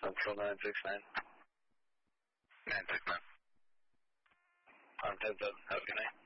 Central 969. 969. On 10-7. Have a good night.